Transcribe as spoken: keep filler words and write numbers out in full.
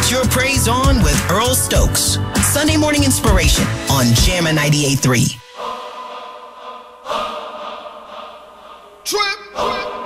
Put your praise on with Earl Stokes. Sunday morning inspiration on Jammin' ninety-eight point three. Trip.